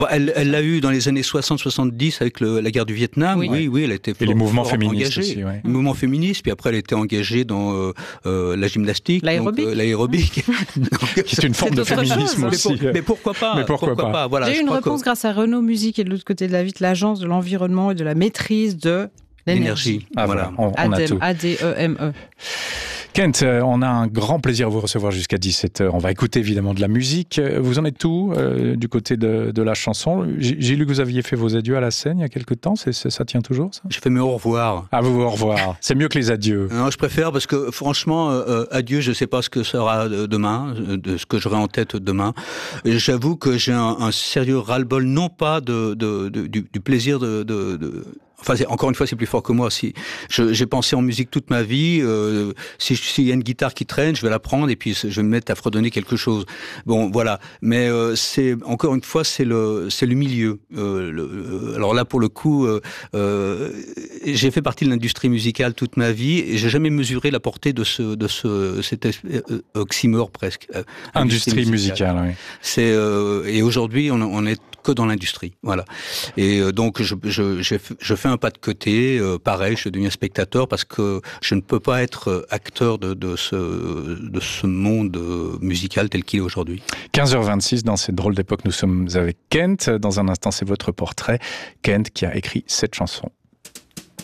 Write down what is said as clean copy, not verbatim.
Bon, elle l'a eu dans les années 60-70 avec la guerre du Vietnam. Oui, elle était et les mouvements féministes engagée. aussi. Ouais. Les mouvements féministes, puis après elle était engagée dans la gymnastique, l'aérobic. Qui est une forme de féminisme aussi. Mais pourquoi pas. Voilà, j'ai eu une réponse grâce à Renault Musique et de l'autre côté de la vitre, l'agence de l'environnement et de la maîtrise de l'énergie. Voilà, on a tout. ADEME. Kent, on a un grand plaisir à vous recevoir jusqu'à 17h. On va écouter évidemment de la musique. Vous en êtes où du côté de la chanson? J'ai lu que vous aviez fait vos adieux à la scène il y a quelque temps. Ça tient toujours, ça? J'ai fait mes au revoir. Ah, vous au revoir. C'est mieux que les adieux. Non, je préfère parce que franchement, adieu, je ne sais pas ce que sera demain, de ce que j'aurai en tête demain. Et j'avoue que j'ai un sérieux ras-le-bol, non pas du plaisir Enfin, encore une fois, c'est plus fort que moi. Si j'ai pensé en musique toute ma vie, s'il y a une guitare qui traîne, je vais la prendre et puis je vais me mettre à fredonner quelque chose. Bon, voilà. Mais c'est encore une fois, c'est le milieu. Alors là, pour le coup, j'ai fait partie de l'industrie musicale toute ma vie et j'ai jamais mesuré la portée de cet oxymore presque. Industrie musicale, oui. Et aujourd'hui, on est que dans l'industrie, voilà. Et donc je fais un pas de côté, pareil, je deviens spectateur parce que je ne peux pas être acteur de ce monde musical tel qu'il est aujourd'hui. 15h26, dans cette drôle d'époque, nous sommes avec Kent. Dans un instant, c'est votre portrait. Kent qui a écrit cette chanson.